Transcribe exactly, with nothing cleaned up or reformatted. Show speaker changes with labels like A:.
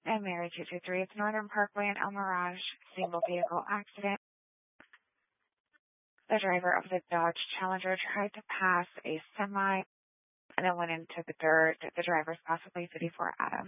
A: and Mary two two three. It's Northern Parkway and El Mirage single vehicle accident. The driver of the Dodge Challenger tried to pass a semi and then went into the dirt. The driver is possibly fifty-four Adams.